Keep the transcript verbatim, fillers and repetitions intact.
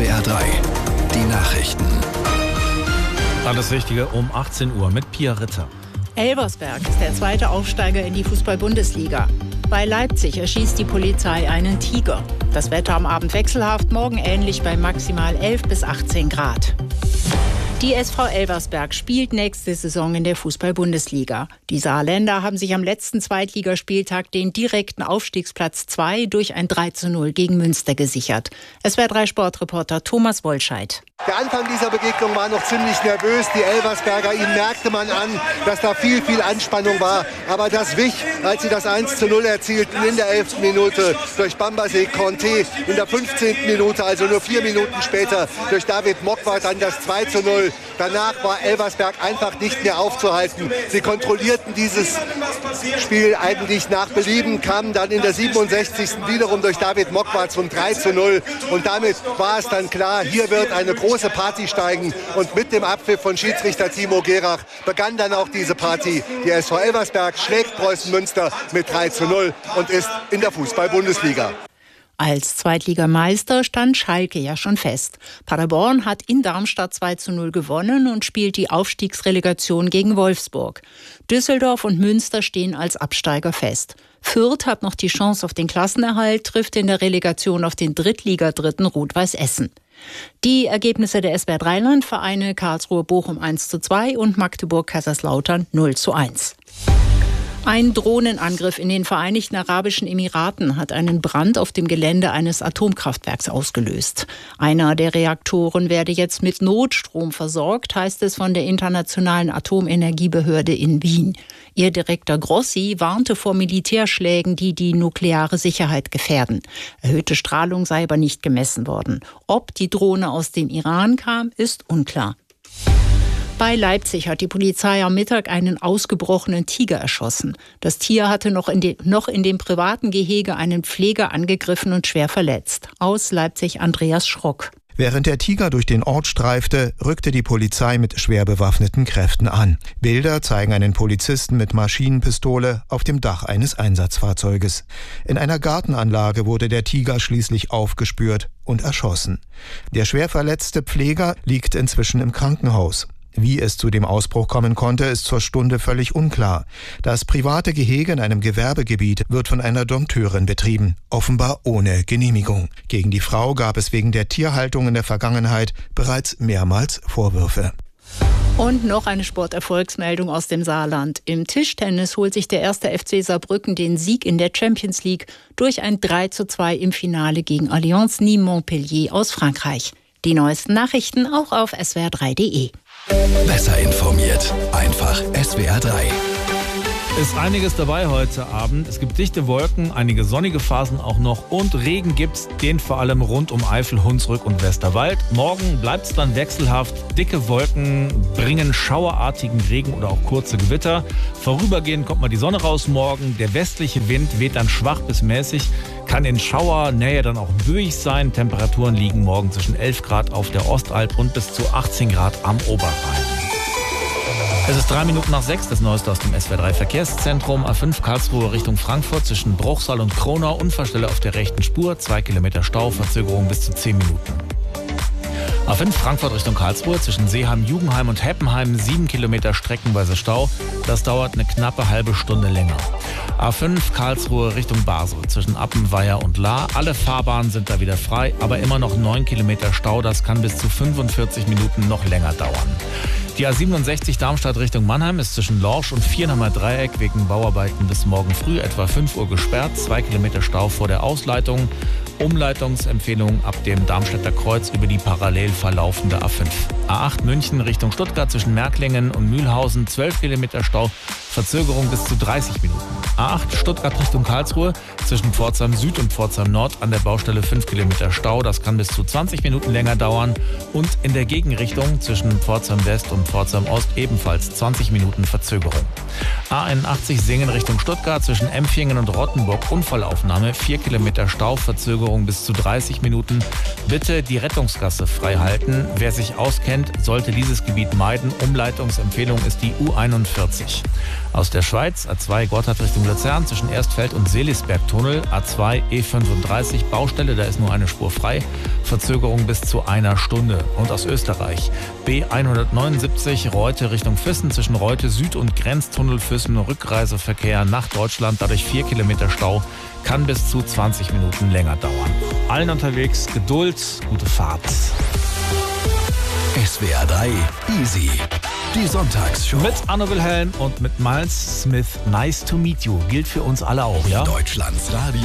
W R drei, die Nachrichten. Alles Wichtige um achtzehn Uhr mit Pia Ritter. Elversberg ist der zweite Aufsteiger in die Fußball-Bundesliga. Bei Leipzig erschießt die Polizei einen Tiger. Das Wetter am Abend wechselhaft, morgen ähnlich bei maximal elf bis achtzehn Grad. Die S V Elversberg spielt nächste Saison in der Fußball-Bundesliga. Die Saarländer haben sich am letzten Zweitligaspieltag den direkten Aufstiegsplatz zwei durch ein drei zu null gegen Münster gesichert. S W R drei Sportreporter Thomas Wollscheid. Der Anfang dieser Begegnung war noch ziemlich nervös. Die Elversberger, ihm merkte man an, dass da viel, viel Anspannung war. Aber das wich, als sie das eins zu null erzielten in der elften Minute durch Bambasé Conté. In der fünfzehnten Minute, also nur vier Minuten später, durch David Mokwar dann das zwei zu null. Danach war Elversberg einfach nicht mehr aufzuhalten. Sie kontrollierten dieses Spiel eigentlich nach Belieben, kamen dann in der siebenundsechzigsten wiederum durch David Mokwar zum drei zu null. Und damit war es dann klar, hier wird eine große Party steigen. Und mit dem Abpfiff von Schiedsrichter Timo Gerach begann dann auch diese Party. Die S V Elversberg schlägt Preußen Münster mit drei zu null und ist in der Fußball-Bundesliga. Als Zweitligameister stand Schalke ja schon fest. Paderborn hat in Darmstadt zwei zu null gewonnen und spielt die Aufstiegsrelegation gegen Wolfsburg. Düsseldorf und Münster stehen als Absteiger fest. Fürth hat noch die Chance auf den Klassenerhalt, trifft in der Relegation auf den Drittligadritten Rot-Weiß Essen. Die Ergebnisse der S W R drei Landvereine Karlsruhe-Bochum eins zu zwei und Magdeburg-Kaiserslautern null zu eins. Ein Drohnenangriff in den Vereinigten Arabischen Emiraten hat einen Brand auf dem Gelände eines Atomkraftwerks ausgelöst. Einer der Reaktoren werde jetzt mit Notstrom versorgt, heißt es von der Internationalen Atomenergiebehörde in Wien. Ihr Direktor Grossi warnte vor Militärschlägen, die die nukleare Sicherheit gefährden. Erhöhte Strahlung sei aber nicht gemessen worden. Ob die Drohne aus dem Iran kam, ist unklar. Bei Leipzig hat die Polizei am Mittag einen ausgebrochenen Tiger erschossen. Das Tier hatte noch in, de, noch in dem privaten Gehege einen Pfleger angegriffen und schwer verletzt. Aus Leipzig Andreas Schrock. Während der Tiger durch den Ort streifte, rückte die Polizei mit schwer bewaffneten Kräften an. Bilder zeigen einen Polizisten mit Maschinenpistole auf dem Dach eines Einsatzfahrzeuges. In einer Gartenanlage wurde der Tiger schließlich aufgespürt und erschossen. Der schwer verletzte Pfleger liegt inzwischen im Krankenhaus. Wie es zu dem Ausbruch kommen konnte, ist zur Stunde völlig unklar. Das private Gehege in einem Gewerbegebiet wird von einer Dompteurin betrieben, offenbar ohne Genehmigung. Gegen die Frau gab es wegen der Tierhaltung in der Vergangenheit bereits mehrmals Vorwürfe. Und noch eine Sporterfolgsmeldung aus dem Saarland. Im Tischtennis holt sich der erste F C Saarbrücken den Sieg in der Champions League durch ein drei zu zwei im Finale gegen Allianz Nîmes-Montpellier aus Frankreich. Die neuesten Nachrichten auch auf S W R drei punkt de. Besser informiert, einfach S W R drei. Ist einiges dabei heute Abend. Es gibt dichte Wolken, einige sonnige Phasen auch noch und Regen gibt's, den vor allem rund um Eifel, Hunsrück und Westerwald. Morgen bleibt's dann wechselhaft. Dicke Wolken bringen schauerartigen Regen oder auch kurze Gewitter. Vorübergehend kommt mal die Sonne raus morgen. Der westliche Wind weht dann schwach bis mäßig, kann in Schauernähe dann auch böig sein. Temperaturen liegen morgen zwischen elf Grad auf der Ostalb und bis zu achtzehn Grad am Oberrhein. Es ist drei Minuten nach sechs, das Neueste aus dem S W R drei Verkehrszentrum. A fünf Karlsruhe Richtung Frankfurt zwischen Bruchsal und Kronau. Unfallstelle auf der rechten Spur, zwei Kilometer Stau, Verzögerung bis zu zehn Minuten. A fünf Frankfurt Richtung Karlsruhe zwischen Seeheim, Jugendheim und Heppenheim, sieben Kilometer streckenweise Stau. Das dauert eine knappe halbe Stunde länger. A fünf Karlsruhe Richtung Basel zwischen Appenweier und Lahr. Alle Fahrbahnen sind da wieder frei, aber immer noch neun Kilometer Stau. Das kann bis zu fünfundvierzig Minuten noch länger dauern. Die A siebenundsechzig Darmstadt Richtung Mannheim ist zwischen Lorsch und Viernheimer Dreieck wegen Bauarbeiten bis morgen früh etwa fünf Uhr gesperrt. Zwei Kilometer Stau vor der Ausleitung. Umleitungsempfehlung ab dem Darmstädter Kreuz über die parallel verlaufende A fünf. A acht München Richtung Stuttgart zwischen Märklingen und Mühlhausen, zwölf Kilometer Stau, Verzögerung bis zu dreißig Minuten. A acht Stuttgart Richtung Karlsruhe zwischen Pforzheim Süd und Pforzheim Nord an der Baustelle fünf Kilometer Stau, das kann bis zu zwanzig Minuten länger dauern. Und in der Gegenrichtung zwischen Pforzheim West und Pforzheim Ost ebenfalls zwanzig Minuten Verzögerung. A einundachtzig Singen Richtung Stuttgart zwischen Empfingen und Rottenburg, Unfallaufnahme, vier Kilometer Stau, Verzögerung bis zu dreißig Minuten. Bitte die Rettungsgasse frei halten. Wer sich auskennt, sollte dieses Gebiet meiden. Umleitungsempfehlung ist die U einundvierzig. Aus der Schweiz, A zwei Gotthard Richtung Lützerath Luzern zwischen Erstfeld und Seelisberg-Tunnel. A zwei E fünfunddreißig Baustelle, da ist nur eine Spur frei. Verzögerung bis zu einer Stunde. Und aus Österreich B hundertneunundsiebzig Reute Richtung Füssen zwischen Reute Süd und Grenztunnel Füssen. Rückreiseverkehr nach Deutschland, dadurch vier Kilometer Stau. Kann bis zu zwanzig Minuten länger dauern. Allen unterwegs Geduld, gute Fahrt. S W R drei Easy. Die Sonntagsshow. Mit Anno Wilhelm und mit Miles Smith. Nice to meet you. Gilt für uns alle auch, ja? Deutschlands Radio.